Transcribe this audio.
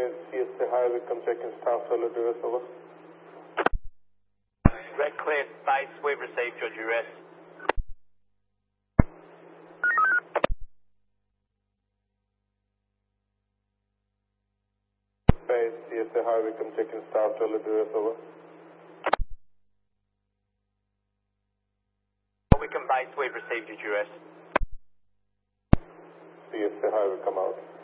CSA Highway, come check in staff, solid arrest, over. Red clear, base, we've received your arrest. Base, CSA Highway, come check in staff, solid arrest, over. Wickham base, we've received your arrest. CSA Highway, come out.